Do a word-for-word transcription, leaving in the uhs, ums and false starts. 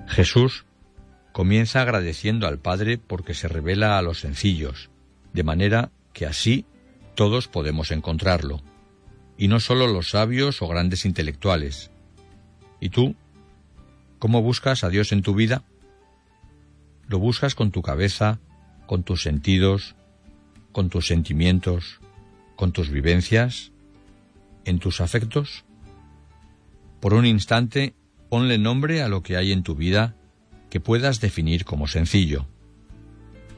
Jesús comienza agradeciendo al Padre porque se revela a los sencillos, de manera que así todos podemos encontrarlo, y no solo los sabios o grandes intelectuales. ¿Y tú? ¿Cómo buscas a Dios en tu vida? ¿Lo buscas con tu cabeza, con tus sentidos, con tus sentimientos, con tus vivencias, en tus afectos? Por un instante, ponle nombre a lo que hay en tu vida que puedas definir como sencillo.